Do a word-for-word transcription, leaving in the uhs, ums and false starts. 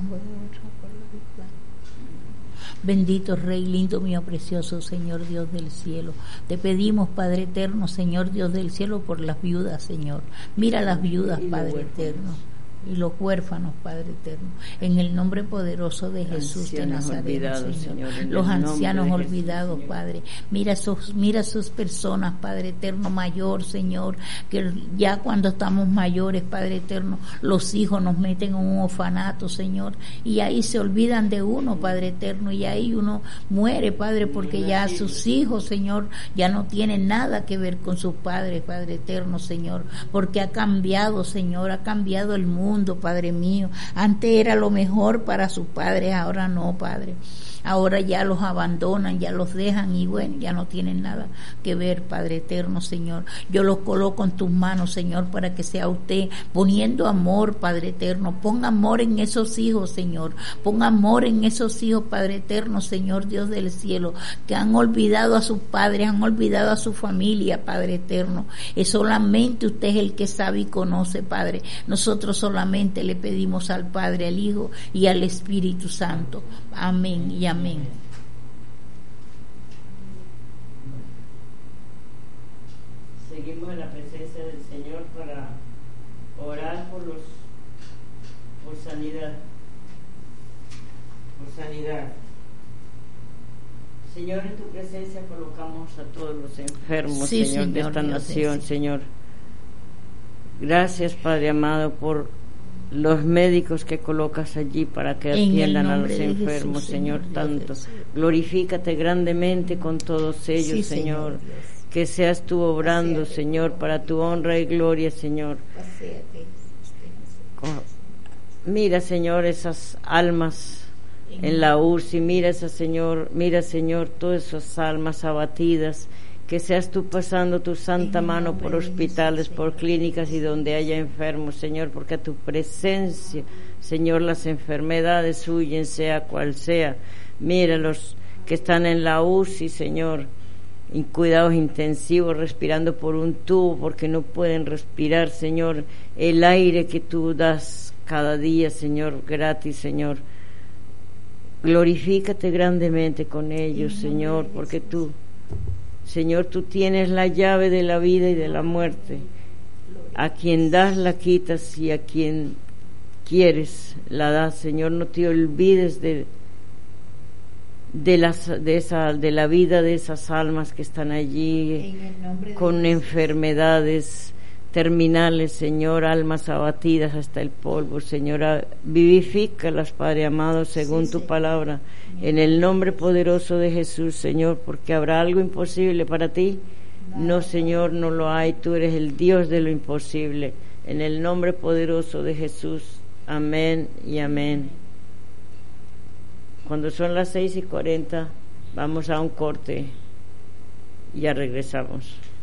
Bendito Rey, lindo mío, precioso Señor Dios del cielo. Te pedimos, Padre eterno, Señor Dios del cielo, por las viudas, Señor. Mira las viudas, Padre eterno, y los huérfanos, Padre eterno, en el nombre poderoso de Jesús de Nazaret, Señor. Señor los ancianos olvidados, Jesús, Padre, mira sus, mira sus personas, Padre eterno, mayor, Señor, que ya cuando estamos mayores, Padre eterno, los hijos nos meten en un orfanato, Señor, y ahí se olvidan de uno, Padre eterno, y ahí uno muere, Padre, porque ya sus hijos, Señor, ya no tienen nada que ver con sus padres, Padre eterno, Señor, porque ha cambiado, Señor, ha cambiado el mundo, Padre mío. Antes era lo mejor para sus padres, ahora no, Padre. Ahora ya los abandonan, ya los dejan y bueno, ya no tienen nada que ver, Padre eterno, Señor. Yo los coloco en tus manos, Señor, para que sea usted poniendo amor, Padre eterno. Ponga amor en esos hijos, Señor. Ponga amor en esos hijos, Padre eterno, Señor Dios del cielo, que han olvidado a sus padres, han olvidado a su familia, Padre eterno. Es solamente usted es el que sabe y conoce, Padre. Nosotros solamente le pedimos al Padre, al Hijo y al Espíritu Santo. Amén y amén. Amén. Seguimos en la presencia del Señor para orar por los por sanidad. Por sanidad. Señor, en tu presencia colocamos a todos los enfermos, sí, Señor, Señor, de esta Dios nación, es. Señor. Gracias, Padre amado, por los médicos que colocas allí para que atiendan a los enfermos, Jesús, Señor, Señor tanto. Glorifícate grandemente con todos ellos, sí, Señor. Señor que seas tú obrando, Paseate, Señor, para tu honra y gloria, Señor. Mira, Señor, esas almas en la U C I, mira esa, Señor, mira, Señor, todas esas almas abatidas. Que seas tú pasando tu santa mano por hospitales, por clínicas y donde haya enfermos, Señor, porque a tu presencia, Señor, las enfermedades huyen, sea cual sea. Mira los que están en la U C I, Señor, en cuidados intensivos, respirando por un tubo porque no pueden respirar, Señor, el aire que tú das cada día, Señor, gratis, Señor. Glorifícate grandemente con ellos, Señor, porque tú, Señor, tú tienes la llave de la vida y de la muerte. A quien das la quitas y a quien quieres la das, Señor. No te olvides de de las de esa de la vida de esas almas que están allí con enfermedades terminales, Señor, almas abatidas hasta el polvo, Señor, vivifícalas, Padre amado, según sí, tu palabra, en el nombre poderoso de Jesús, Señor, porque habrá algo imposible para ti. No, Señor, no lo hay, tú eres el Dios de lo imposible, en el nombre poderoso de Jesús, amén y amén. Cuando son las seis y cuarenta, vamos a un corte y ya regresamos.